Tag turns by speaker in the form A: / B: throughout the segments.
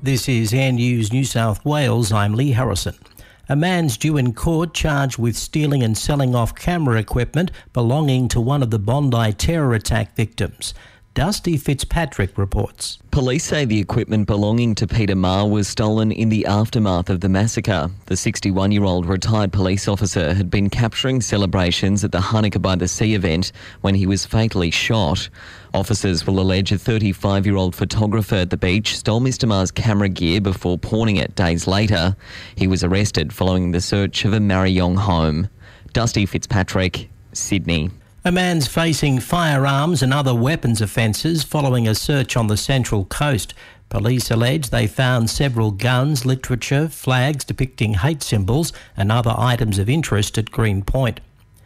A: This is Air News New South Wales. I'm Lee Harrison. A man's due in court charged with stealing and selling off-camera equipment belonging to one of the Bondi terror attack victims. Dusty Fitzpatrick reports.
B: Police say the equipment belonging to Peter Marr was stolen in the aftermath of the massacre. The 61-year-old retired police officer had been capturing celebrations at the Hanukkah by the Sea event when he was fatally shot. Officers will allege a 35-year-old photographer at the beach stole Mr Marr's camera gear before pawning it days later. He was arrested following the search of a Marayong home. Dusty Fitzpatrick, Sydney.
A: A man's facing firearms and other weapons offences following a search on the Central Coast. Police allege they found several guns, literature, flags depicting hate symbols and other items of interest at Green Point.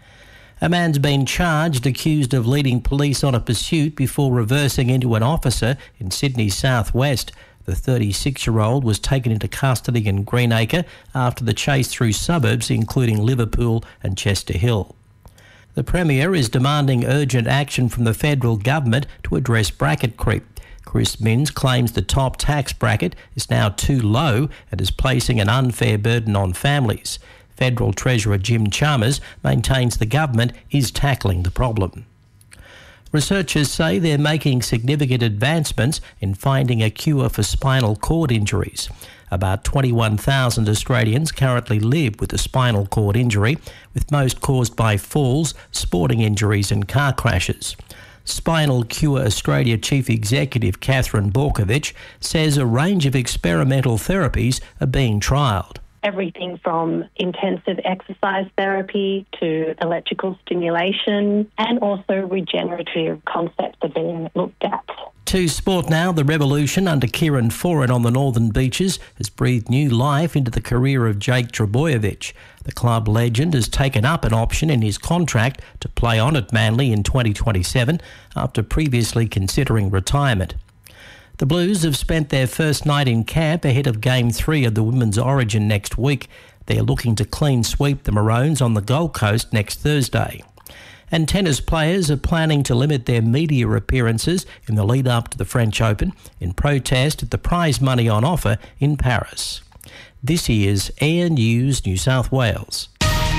A: A man's been charged, accused of leading police on a pursuit before reversing into an officer in Sydney's southwest. The 36-year-old was taken into custody in Greenacre after the chase through suburbs including Liverpool and Chester Hill. The Premier is demanding urgent action from the federal government to address bracket creep. Chris Minns claims the top tax bracket is now too low and is placing an unfair burden on families. Federal Treasurer Jim Chalmers maintains the government is tackling the problem. Researchers say they're making significant advancements in finding a cure for spinal cord injuries. About 21,000 Australians currently live with a spinal cord injury, with most caused by falls, sporting injuries and car crashes. Spinal Cure Australia Chief Executive Catherine Borkovich says a range of experimental therapies are being trialled.
C: Everything from intensive exercise therapy to electrical stimulation, and also regenerative concepts are being looked at.
A: To sport now, the Revolution under Kieran Foran on the Northern Beaches has breathed new life into the career of Jake Trbojevic. The club legend has taken up an option in his contract to play on at Manly in 2027 after previously considering retirement. The Blues have spent their first night in camp ahead of Game 3 of the Women's Origin next week. They're looking to clean sweep the Maroons on the Gold Coast next Thursday. And tennis players are planning to limit their media appearances in the lead-up to the French Open in protest at the prize money on offer in Paris. This is Air News New South Wales.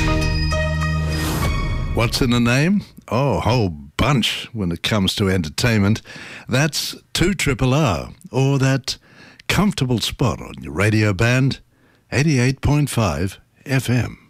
D: What's in a name? Oh, a whole bunch when it comes to entertainment. That's 2RRR, or that comfortable spot on your radio band, 88.5 FM.